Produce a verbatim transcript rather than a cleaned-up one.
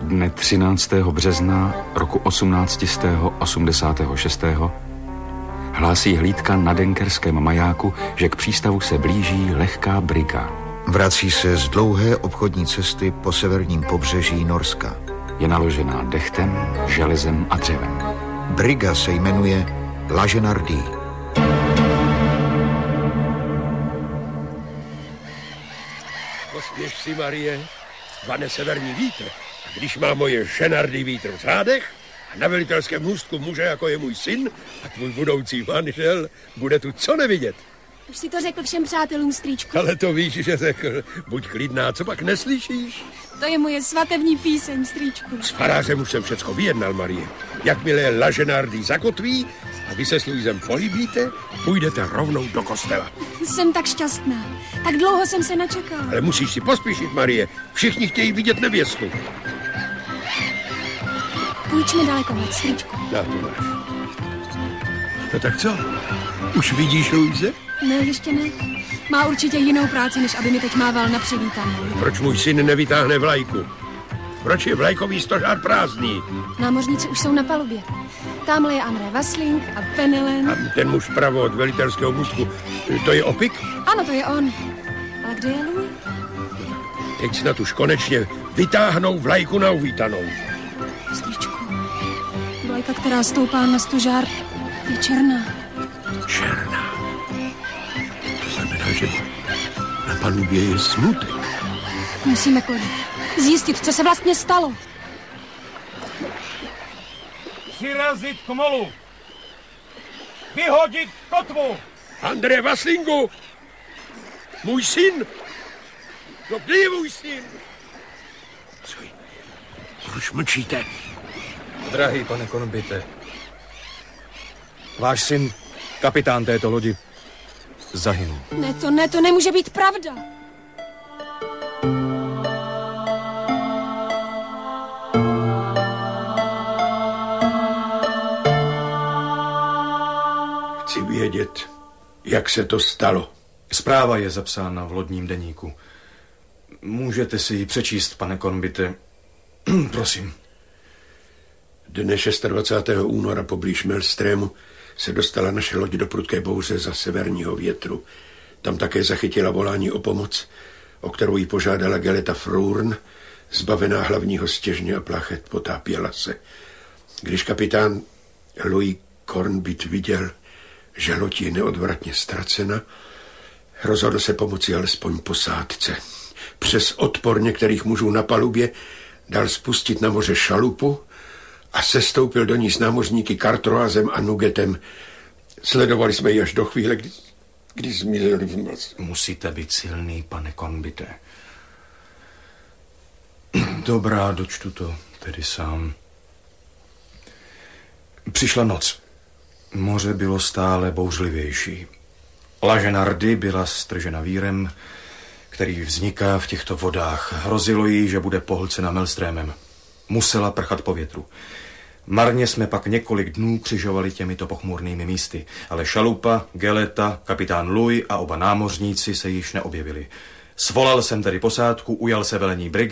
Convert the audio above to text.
Dne třináctého března roku osmnáct set osmdesát šest hlásí hlídka na denkerském majáku, že k přístavu se blíží lehká briga. Vrací se z dlouhé obchodní cesty po severním pobřeží Norska. Je naložená dechtem, železem a dřevem. Briga se jmenuje Laženardý. Pospěš si, Marie, vane severní vítr. A když má moje ženardý vítr v zádech a na velitelském můstku muže, jako je můj syn a tvůj budoucí manžel, bude tu co nevidět. Už si to řekl všem přátelům, strýčku. Ale to víš, že řekl. Buď klidná, co pak neslyšíš? To je moje svatební píseň, strýčku. S farářem už jsem všecko vyjednal, Marie. Jakmile Laženardý zakotví a vy se s Luisem políbíte, půjdete rovnou do kostela. Jsem tak šťastná. Tak dlouho jsem se načekala. Ale musíš si pospíšit, Marie. Všichni chtějí vidět nevěstu. Půjč mi daleko hled, strýčku. Na to máš. No tak co? Už vidíš Luise? Ne, ještě ne. Má určitě jinou práci, než aby mi teď mával na přivítanou. Proč můj syn nevytáhne vlajku? Proč je vlajkový stožár prázdný? Námořníci už jsou na palubě. Tamhle je André Vasling a Penelen. A ten muž pravo od velitelského můstku, to je Opik? Ano, to je on. Ale kde je Louis? Teď snad už konečně vytáhnou vlajku na uvítanou. Strýčku, vlajka, která stoupá na stožár, je černá. Černá? To znamená, že na palubě je smutek. Musíme, Klody, zjistit, co se vlastně stalo. Přirazit k molu. Vyhodit kotvu. André Vaslingu! Můj syn! No kde je můj syn? Co je? Proč mlčíte? Drahý pane Kornbite, váš syn, kapitán této lodi, zahynul. Ne, to ne, to nemůže být pravda. Chci vědět, jak se to stalo. Zpráva je zapsána v lodním deníku. Můžete si ji přečíst, pane Kornbite. Prosím. Dne dvacátého šestého února poblíž Melstrému se dostala naše loď do prudké bouře za severního větru. Tam také zachytila volání o pomoc, o kterou jí požádala Geleta Frourn, zbavená hlavního stěžně a plachet, potápěla se. Když kapitán Louis Kornbit viděl, že loď je neodvratně ztracena, rozhodl se pomoci alespoň posádce. Přes odpor některých mužů na palubě dal spustit na moře šalupu a sestoupil do ní s námořníky Cartroazem a Nugetem. Sledovali jsme ji až do chvíle, kdy, kdy zmizeli v mlce. Musíte být silný, pane Kornbite. Dobrá, dočtu to tedy sám. Přišla noc. Moře bylo stále bouřlivější. Laženardy byla stržena vírem, který vzniká v těchto vodách. Hrozilo jí, že bude pohlcena Melstrémem. Musela prchat po větru. Marně jsme pak několik dnů křižovali těmito pochmurnými místy, ale šalupa, Geleta, kapitán Louis a oba námořníci se již neobjevili. Svolal jsem tedy posádku, ujal se velení brigy